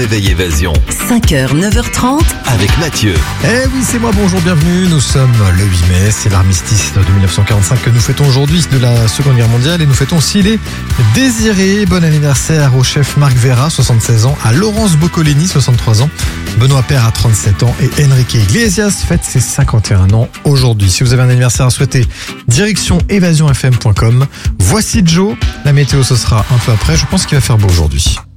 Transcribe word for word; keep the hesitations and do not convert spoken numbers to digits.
Réveil Évasion. cinq heures, neuf heures trente. Avec Mathieu. Eh oui, c'est moi, bonjour, bienvenue. Nous sommes le huit mai, c'est l'armistice de dix-neuf cent quarante-cinq que nous fêtons aujourd'hui, de la Seconde Guerre mondiale, et nous fêtons aussi les désirés. Bon anniversaire au chef Marc Vera, soixante-seize ans, à Laurence Boccolini, soixante-trois ans, Benoît Paire à trente-sept ans et Enrique Iglesias fête ses cinquante et un ans aujourd'hui. Si vous avez un anniversaire à souhaiter, direction évasion f m point com. Voici Joe, la météo ce sera un peu après, je pense qu'il va faire beau aujourd'hui.